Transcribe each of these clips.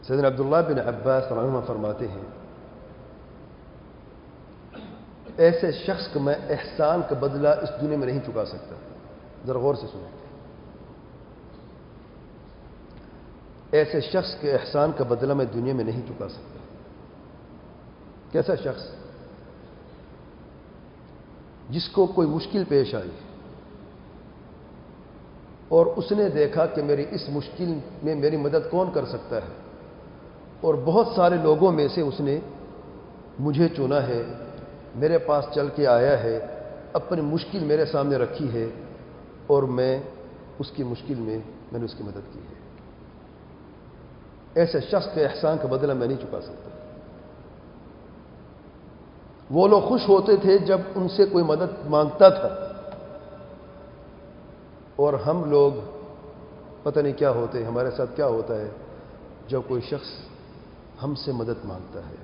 سیدنا عبداللہ بن عباس رضی اللہ عنہ فرماتے ہیں ایسے شخص کو میں احسان کا بدلہ اس دنیا میں نہیں چکا سکتا. ذرا غور سے سنیں. ایسے شخص کے احسان کا بدلہ میں دنیا میں نہیں چکا سکتا. کیسا شخص؟ جس کو کوئی مشکل پیش آئی اور اس نے دیکھا کہ میری اس مشکل میں میری مدد کون کر سکتا ہے، اور بہت سارے لوگوں میں سے اس نے مجھے چنا ہے، میرے پاس چل کے آیا ہے، اپنی مشکل میرے سامنے رکھی ہے، اور میں اس کی مشکل میں نے اس کی مدد کی ہے. ایسے شخص کے احسان کا بدلہ میں نہیں چکا سکتا. وہ لوگ خوش ہوتے تھے جب ان سے کوئی مدد مانگتا تھا، اور ہم لوگ پتہ نہیں کیا ہوتے، ہمارے ساتھ کیا ہوتا ہے جب کوئی شخص ہم سے مدد مانگتا ہے.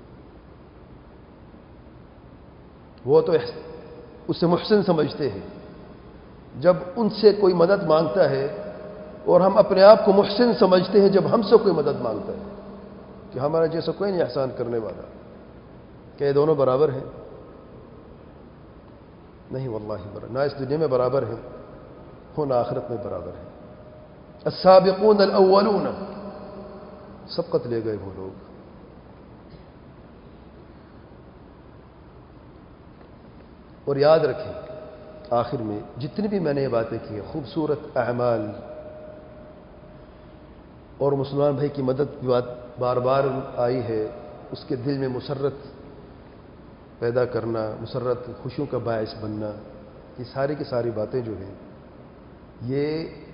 وہ تو اسے محسن سمجھتے ہیں. جب ان سے کوئی مدد مانگتا ہے اور ہم اپنے آپ کو محسن سمجھتے ہیں جب ہم سے کوئی مدد مانگتا ہے کہ ہمارا جیسا کوئی نہیں احسان کرنے والا. کہ یہ دونوں برابر ہیں؟ نہیں واللہ برابر. نہ اس دنیا میں برابر ہیں نہ آخرت میں برابر ہیں. السابقون الاولون، سبقت لے گئے وہ لوگ. اور یاد رکھیں آخر میں جتنی بھی میں نے یہ باتیں کی ہیں، خوبصورت اعمال اور مسلمان بھائی کی مدد کی بات بار بار آئی ہے، اس کے دل میں مسرت پیدا کرنا، مسرت خوشیوں کا باعث بننا، یہ ساری کی ساری باتیں جو ہیں یہ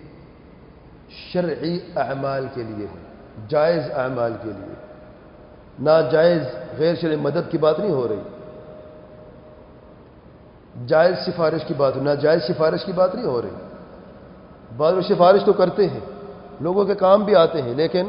شرعی اعمال کے لیے ہے، جائز اعمال کے لیے. ناجائز غیر شرعی مدد کی بات نہیں ہو رہی. جائز سفارش کی بات، ناجائز سفارش کی بات نہیں ہو رہی. بعض لوگ سفارش تو کرتے ہیں، لوگوں کے کام بھی آتے ہیں، لیکن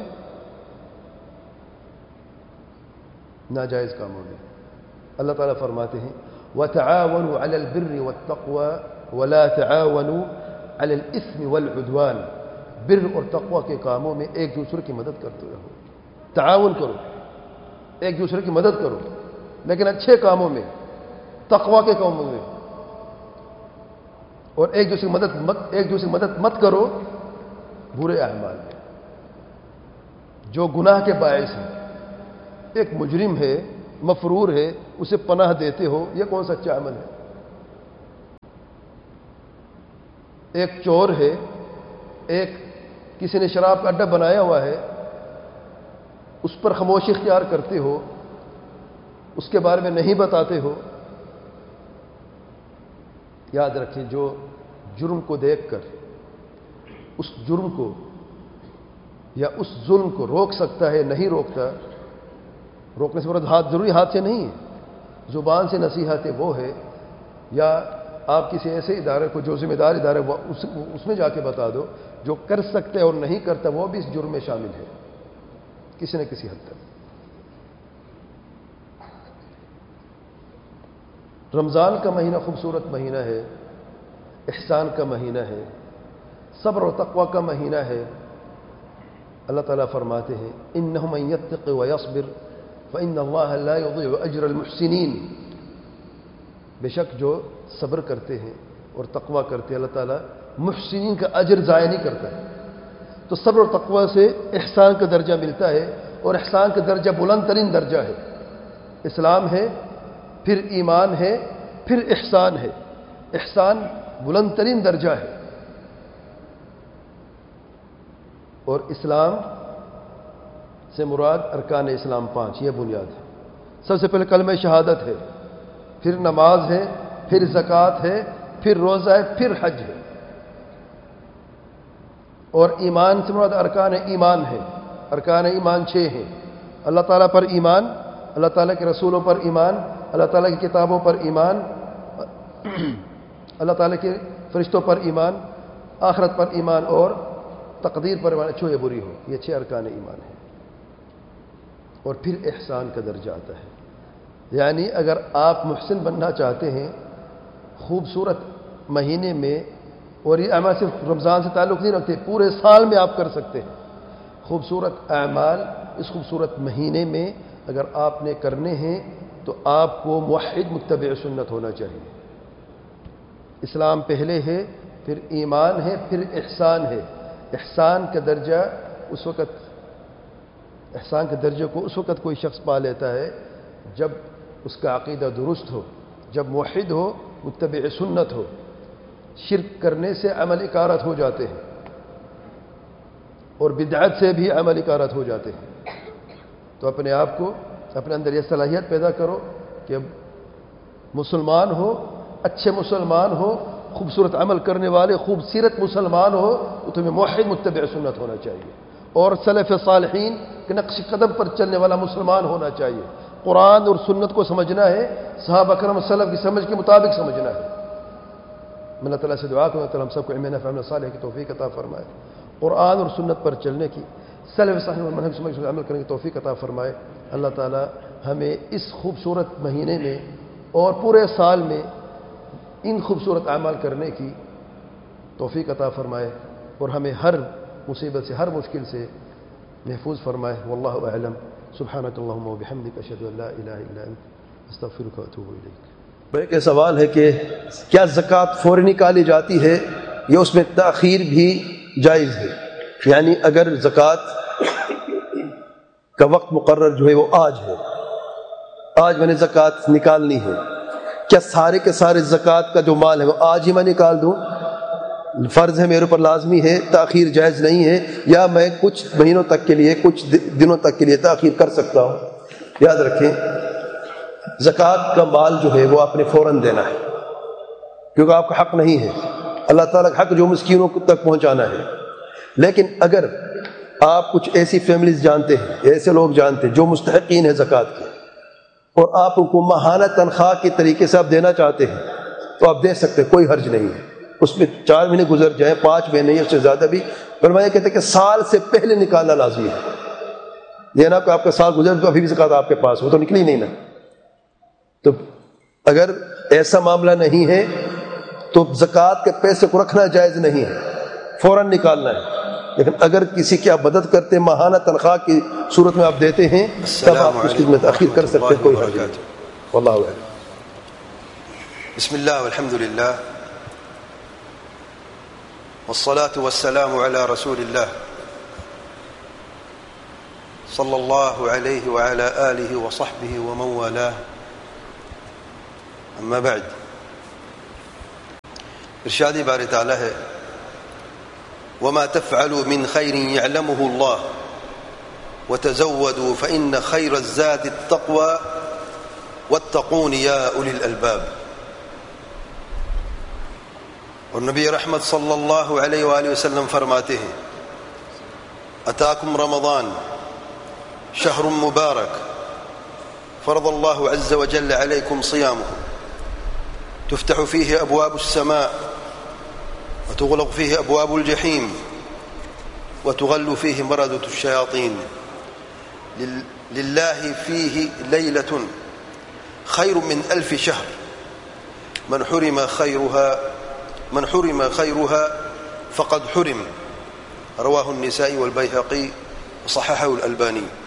ناجائز کاموں میں. اللہ تعالیٰ فرماتے ہیں وَتَعَاوَنُوا عَلَى الْبِرِّ وَالتَّقْوَى وَلَا تَعَاوَنُوا عَلَى الْإِثْمِ وَالْعُدْوَانِ. بر اور تقوی کے کاموں میں ایک دوسرے کی مدد کرتے رہو. تعاون کرو، ایک دوسرے کی مدد کرو، لیکن اچھے کاموں میں، تقوی کے کاموں میں. اور ایک دوسرے کی مدد مت کرو برے اعمال میں جو گناہ کے باعث ہیں. ایک مجرم ہے، مفرور ہے، اسے پناہ دیتے ہو، یہ کون سا اچھا عمل ہے؟ ایک چور ہے، ایک کسی نے شراب کا اڈا بنایا ہوا ہے، اس پر خاموشی اختیار کرتے ہو، اس کے بارے میں نہیں بتاتے ہو. یاد رکھیں جو جرم کو دیکھ کر اس جرم کو یا اس ظلم کو روک سکتا ہے، نہیں روکتا. روکنے سے مراد ضروری ہاتھ سے نہیں ہے، زبان سے نصیحت ہے وہ ہے، یا آپ کسی ایسے ادارے کو جو ذمہ دار ادارے اس میں جا کے بتا دو. جو کر سکتے اور نہیں کرتا وہ بھی اس جرم میں شامل ہے کسی نہ کسی حد تک. رمضان کا مہینہ خوبصورت مہینہ ہے، احسان کا مہینہ ہے، صبر و تقوی کا مہینہ ہے. اللہ تعالیٰ فرماتے ہیں اِنَّهُ مَن يَتَّقِ وَيَصْبِرْ فَإِنَّ اللَّهَ لَا يُضِيعُ أَجْرَ الْمُحْسِنِينَ. بے شک جو صبر کرتے ہیں اور تقوی کرتے ہیں اللہ تعالیٰ محسنین کا اجر ضائع نہیں کرتا ہے. تو صبر اور تقوی سے احسان کا درجہ ملتا ہے، اور احسان کا درجہ بلند ترین درجہ ہے. اسلام ہے، پھر ایمان ہے، پھر احسان ہے. احسان بلند ترین درجہ ہے. اور اسلام سے مراد ارکان اسلام 5، یہ بنیاد ہے. سب سے پہلے کلمہ شہادت ہے، پھر نماز ہے، پھر زکوٰۃ ہے، پھر روزہ ہے، پھر حج ہے. اور ایمان سے مراد ارکان ایمان ہے. ارکان ایمان 6 ہیں. اللہ تعالیٰ پر ایمان، اللہ تعالیٰ کے رسولوں پر ایمان، اللہ تعالیٰ کی کتابوں پر ایمان، اللہ تعالیٰ کے فرشتوں پر ایمان، آخرت پر ایمان، اور تقدیر پر ایمان، اچھی یا بری ہو. یہ 6 ارکان ایمان ہیں. اور پھر احسان کا درجہ آتا ہے. یعنی اگر آپ محسن بننا چاہتے ہیں خوبصورت مہینے میں، اور یہ اعمال صرف رمضان سے تعلق نہیں رکھتے، پورے سال میں آپ کر سکتے ہیں. خوبصورت اعمال اس خوبصورت مہینے میں اگر آپ نے کرنے ہیں تو آپ کو موحد متبع سنت ہونا چاہیے. اسلام پہلے ہے، پھر ایمان ہے، پھر احسان ہے. احسان کا درجہ اس وقت، احسان کے درجے کو اس وقت کوئی شخص پا لیتا ہے جب اس کا عقیدہ درست ہو، جب موحد ہو، متبع سنت ہو. شرک کرنے سے عمل اکارت ہو جاتے ہیں اور بدعت سے بھی عمل اکارت ہو جاتے ہیں. تو اپنے آپ کو، اپنے اندر یہ صلاحیت پیدا کرو کہ اب مسلمان ہو، اچھے مسلمان ہو، خوبصورت عمل کرنے والے خوبصورت مسلمان ہو تو تمہیں موحد متبع سنت ہونا چاہیے اور سلف صالحین کے نقش قدم پر چلنے والا مسلمان ہونا چاہیے. قرآن اور سنت کو سمجھنا ہے، صحابہ کرام سلف کی سمجھ کے مطابق سمجھنا ہے. میں اللہ تعالیٰ سے دعا کروں اللہ تعالیٰ ہم سب کو علم نافع عمل صالح کی توفیق عطا فرمائے، قرآن اور سنت پر چلنے کی، سلف صالحین اور منہج سمجھ عمل کرنے کی توفیق عطا فرمائے. اللہ تعالیٰ ہمیں اس خوبصورت مہینے میں اور پورے سال میں ان خوبصورت اعمال کرنے کی توفیق عطا فرمائے اور ہمیں ہر مصیبت سے، ہر مشکل سے محفوظ فرمائے. واللہ اعلم. سبحانک اللہم و بحمدک، اشہد ان لا الہ الا انت، استغفرک و اتوب الیک. ایک سوال ہے کہ کیا زکوٰۃ فوری نکالی جاتی ہے یا اس میں تاخیر بھی جائز ہے؟ یعنی اگر زکوٰۃ کا وقت مقرر جو ہے وہ آج ہے، آج میں نے زکوٰۃ نکالنی ہے، کیا سارے کے سارے زکوٰۃ کا جو مال ہے وہ آج ہی میں نکال دوں؟ فرض ہے میرے اوپر، لازمی ہے، تاخیر جائز نہیں ہے، یا میں کچھ مہینوں تک کے لیے، کچھ دنوں تک کے لیے تاخیر کر سکتا ہوں؟ یاد رکھیں زکوٰۃ کا مال جو ہے وہ آپ نے فوراً دینا ہے، کیونکہ آپ کا حق نہیں ہے. اللہ تعالیٰ کا حق جو مسکینوں تک پہنچانا ہے. لیکن اگر آپ کچھ ایسی فیملیز جانتے ہیں، ایسے لوگ جانتے ہیں جو مستحقین ہیں زکوٰۃ کے، اور آپ ان کو ماہانہ تنخواہ کے طریقے سے آپ دینا چاہتے ہیں تو آپ دے سکتے ہیں، کوئی حرج نہیں ہے. اس میں 4 مہینے گزر جائیں، 5 مہینے یا اس سے زیادہ بھی، فرمایا کہتے ہیں کہ سال سے پہلے نکالنا لازمی ہے. دینا کہ آپ کا سال گزر تو ابھی بھی زکوٰۃ آپ کے پاس، وہ تو نکلی نہیں نا. تو اگر ایسا معاملہ نہیں ہے تو زکوٰۃ کے پیسے کو رکھنا جائز نہیں ہے، فوراً نکالنا ہے. لیکن اگر کسی کی آپ مدد کرتے ہیں، ماہانہ تنخواہ کی صورت میں آپ دیتے ہیں، تب آپ اس کی تاخیر کر سکتے ہیں، کوئی حرج نہیں. واللہ اعلم. بسم اللہ والحمد للہ والصلاة والسلام على رسول اللہ صلی اللہ علیہ وعلى آلہ وصحبہ ومن والاه. اما بعد، ارشاد باری تعالی ہے وما تفعلوا من خير يعلمه الله وتزودوا فإن خير الزاد التقوى واتقون يا أولي الألباب. اور نبی رحمت صلی اللہ علیہ وآلہ وسلم فرماتے ہیں اتاکم رمضان شہر مبارک فرض اللہ عز وجل علیکم صیامه تفتح فيه أبواب السماء وتغلق فيه أبواب الجحيم وتغل فيه مردة الشياطين لله فيه ليلة خير من 1000 شهر من حرم خيرها فقد حرم. رواه النسائي والبيهقي وصححه الألباني.